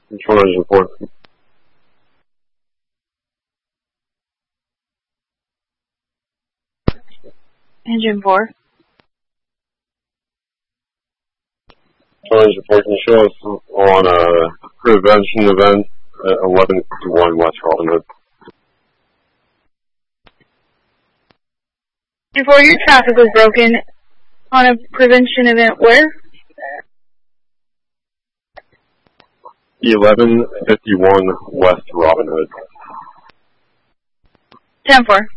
Control engine 4. Engine 4. Control engine 4, can you show us on a prevention event at 1151 West Robin Hood? Before your traffic was broken on a prevention event where? 1151 West Robin Hood. 10-4.